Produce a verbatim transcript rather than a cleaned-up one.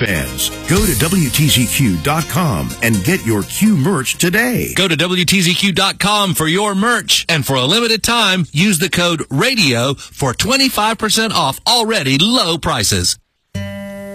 fans. Go to W T Z Q dot com and get your Q merch today. Go to W T Z Q dot com for your merch, and for a limited time, use the code RADIO for twenty-five percent off already low prices.